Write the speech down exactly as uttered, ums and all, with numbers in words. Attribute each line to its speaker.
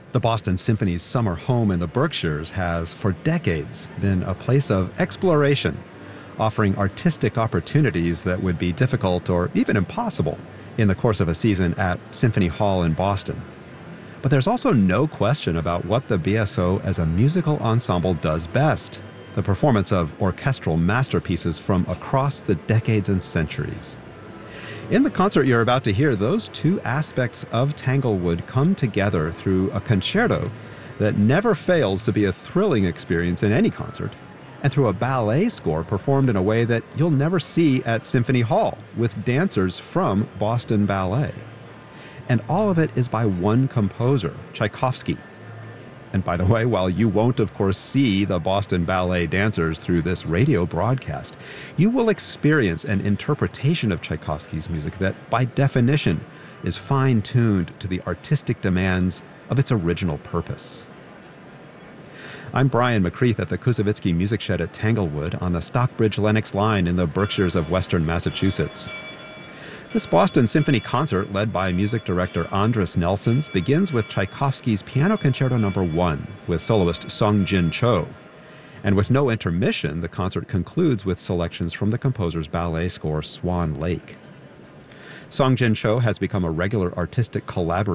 Speaker 1: The Boston Symphony's summer home in the Berkshires has, for decades, been a place of exploration, offering artistic opportunities that would be difficult or even impossible in the course of a season at Symphony Hall in Boston. But there's also no question about what the B S O as a musical ensemble does best: the performance of orchestral masterpieces from across the decades and centuries. In the concert you're about to hear, those two aspects of Tanglewood come together through a concerto that never fails to be a thrilling experience in any concert, and through a ballet score performed in a way that you'll never see at Symphony Hall, with dancers from Boston Ballet. And all of it is by one composer, Tchaikovsky. And by the way, while you won't, of course, see the Boston Ballet dancers through this radio broadcast, you will experience an interpretation of Tchaikovsky's music that, by definition, is fine-tuned to the artistic demands of its original purpose. I'm Brian McCreath at the Koussevitzky Music Shed at Tanglewood on the Stockbridge-Lenox line in the Berkshires of western Massachusetts. This Boston Symphony concert, led by music director Andras Nelsons, begins with Tchaikovsky's Piano Concerto Number one with soloist Song-Jin Cho. And with no intermission, the concert concludes with selections from the composer's ballet score Swan Lake. Song-Jin Cho has become a regular artistic collaborator